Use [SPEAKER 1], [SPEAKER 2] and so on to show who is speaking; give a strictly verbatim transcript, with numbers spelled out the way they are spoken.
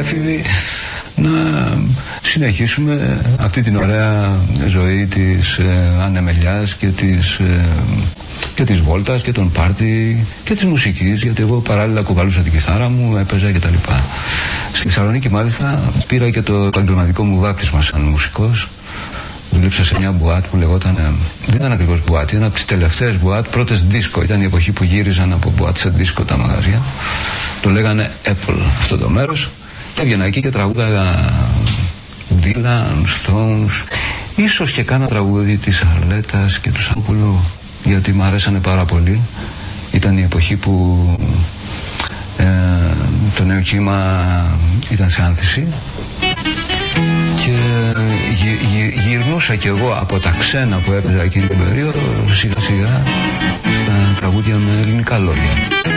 [SPEAKER 1] έφηβοι να συνεχίσουμε αυτή την ωραία ζωή της ε, ανεμελιάς και της, ε, και της βόλτας και των πάρτι και της μουσικής, γιατί εγώ παράλληλα κουβαλούσα την κιθάρα μου, έπαιζα και τα λοιπά. Στη Θεσσαλονίκη μάλιστα πήρα και το επαγγελματικό μου βάπτισμα σαν μουσικός. Δούλεψα σε μια μπουάτ που λεγόταν, δεν ήταν ακριβώς μπουάτ, ήταν από τις τελευταίες μπουάτ, πρώτες δίσκο. Ήταν η εποχή που γύριζαν από μπουάτ σε δίσκο τα μαγαζιά. Το λέγανε Apple αυτό το μέρος. Και έβγαινα εκεί και τραγούδαγα Dylan, Stones, ίσως και κάνα τραγούδι της Αρλέτας και του Σαμπούλου, γιατί μου αρέσανε πάρα πολύ. Ήταν η εποχή που ε, το νέο κύμα ήταν σε άνθηση. Και γυ, γυ, γυρνούσα κι εγώ από τα ξένα που έπαιζα εκείνη την περίοδο σιγά σιγά στα τραγούδια με ελληνικά λόγια.